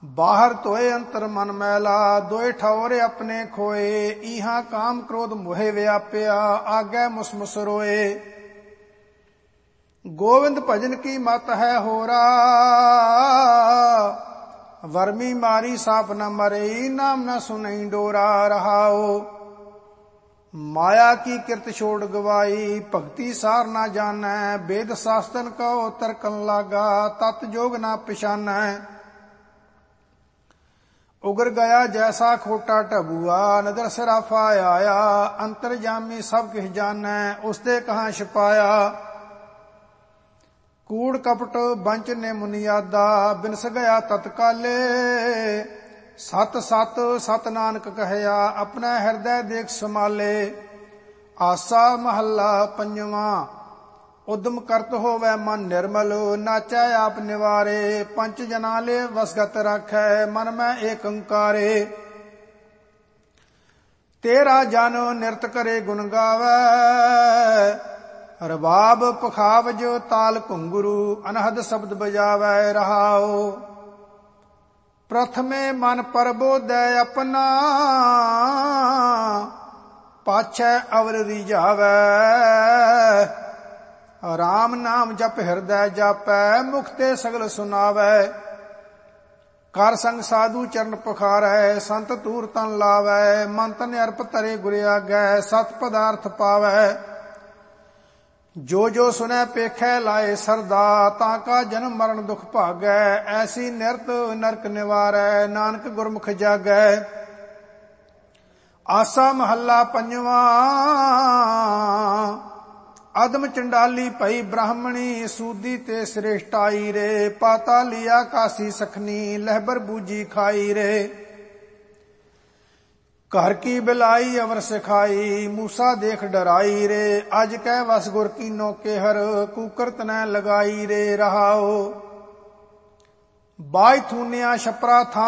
बाहर तोए अंतर मन मैला, दोए ठौर अपने खोए। इहा काम क्रोध मोहे व्याप्या, आगे मुसमुस रोए। गोविंद भजन की मत है होरा, वर्मी मारी साप न मरे। नाम न सुनई डोरा रहाओ। माया की किरत छोड़ गवाई, भक्ति सार ना जानै। वेद शास्त्रन को तर्कन लागा, तत् जोग ना पिछानै। उगर गया जैसा खोटा टबुआ, नदर सराफा आया। अंतरजामी सब किस जानै, उसते कहाँ छिपाया। कूड़ कपट बंच ने मुनियादा, बिनस गया तत्काले। सत सत सत नानक कहया, अपना हृदय देख संभाले। आसा महला पंजवा, उद्यम करत होवै मन निर्मल। नाचै आप निवारे, पंच जना ले वसगत राखै। मन में एक अंकारे, तेरा जन निरत करे गुण गावै। रबाब पखावज ताल घुंगरू, अनहद शब्द बजावै रहाओ। प्रथमे मन प्रबोधै अपना, पाछै अवर रिझावै। राम नाम जप हृदय जापै, मुखते सगल सुनावै। कर संग साधु चरण पखारै, संत तूर तन लावै। मन तन अर्प तरे गुर आगै, सत पदार्थ पावै। जो जो सुनै पेखै लाए सरदा, ताका जन्म मरण दुख भागै। ऐसी निरत नरक निवारै, नानक गुरमुख जागै। आसा महला पंजवा, अदम चंडाली भई ब्राह्मणी। सूदी ते श्रेष्ठाई रे, पाता लिया काशी सखनी। लहबर बूजी खाई रे, घर की बिलाई अवर सिखाई। मूसा देख डराई रे, आज कह वस गुर की नौके हर। कुकर तनै लगाई रे रहाओ। बाज थूनिया छपरा था